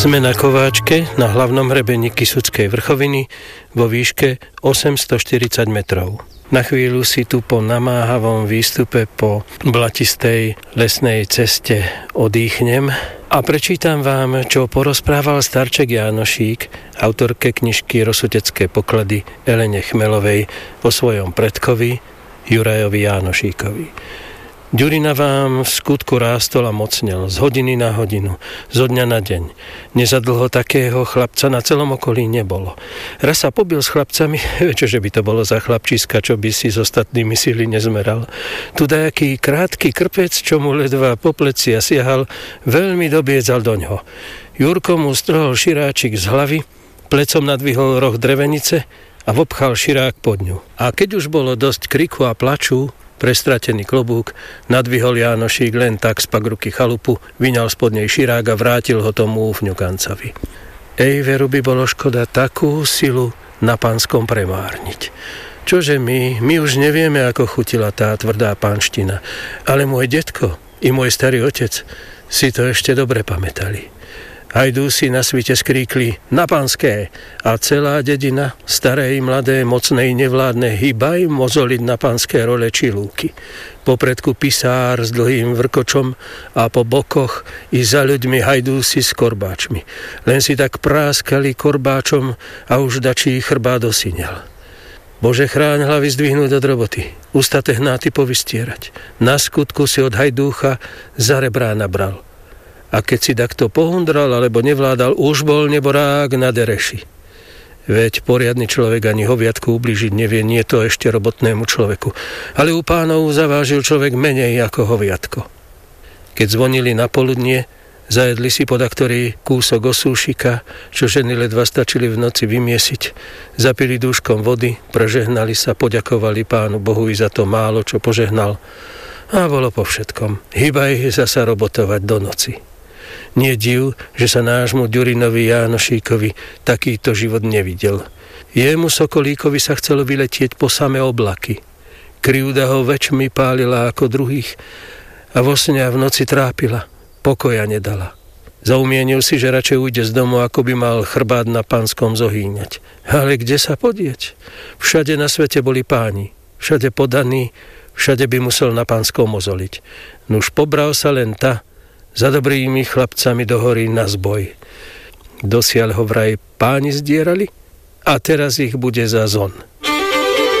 Sme na Kováčke, na hlavnom hrebení Kysuckej vrchoviny vo výške 840 metrov. Na chvíľu si tu po namáhavom výstupe po blatistej lesnej ceste odýchnem a prečítam vám, čo porozprával starček Jánošík, autorke knižky Rosutecké poklady Elene Chmelovej o svojom predkovi Jurajovi Jánošíkovi. Ďurina vám v skutku rástol a mocnel z hodiny na hodinu, zo dňa na deň. Nezadlho takého chlapca na celom okolí nebolo. Raz sa pobil s chlapcami, čože by to bolo za chlapčiska, čo by si s ostatnými síly nezmeral. Tu dajaký krátky krpec, čo mu ledva po plecia siahal, veľmi dobiedzal doňho. Jurko mu strhol širáčik z hlavy, plecom nadvihol roh drevenice a vopchal širák pod ňu. A keď už bolo dosť kriku a plaču, prestratený klobúk, nadvihol Jánošík len tak spak ruky chalupu, vyňal spod nej širák a vrátil ho tomu ufňukancovi. Veru by bolo škoda takú silu na pánskom premárniť. Čože my už nevieme, ako chutila tá tvrdá pánština, ale môj detko i môj starý otec si to ešte dobre pamätali. Hajdúsi na svite skríkli na pánské a celá dedina, staré i mladé, mocné i nevládne, hýbaj mozoliť na pánske role či lúky. Popredku pisár s dlhým vrkočom a po bokoch i za ľuďmi hajdúsi s korbáčmi. Len si tak práskali korbáčom a už dačí chrbát osinel. Bože, chráň hlavy zdvihnúť od roboty, ústa tehnáty povystierať. Na skutku si od hajdúcha za rebrá nabral. A keď si takto pohundral alebo nevládal, už bol neborák na dereši. Veď poriadny človek ani hoviatku ublížiť nevie, nie to ešte robotnému človeku. Ale u pánov zavážil človek menej ako hoviatko. Keď zvonili na poludnie, zajedli si podaktorí kúsok osúšika, čo ženy ledva stačili v noci vymiesiť, zapili dúškom vody, prežehnali sa, poďakovali Pánu Bohu i za to málo, čo požehnal. A bolo po všetkom. Hýbaj zasa robotovať do noci. Nie div, že sa nášmu Ďurinovi Jánošíkovi takýto život nevidel. Jemu Sokolíkovi sa chcelo vyletieť po samé oblaky. Krivda ho väčšmi pálila ako druhých a vo sne a v noci trápila. Pokoja nedala. Zaumienil si, že radšej ujde z domu, ako by mal chrbát na pánskom zohýňať. Ale kde sa podieť? Všade na svete boli páni, všade podaní, všade by musel na pánskom mozoliť. Nuž pobral sa len ta za dobrými chlapcami do hory na zboj. Dosiaľ ho vraj páni zdierali a teraz ich bude za zon.